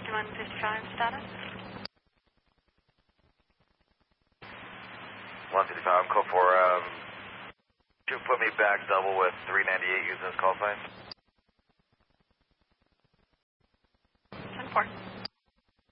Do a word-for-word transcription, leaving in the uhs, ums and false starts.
one fifty-five status. one fifty-five, call for, um, you put me back double with three ninety-eight using this call sign. ten four.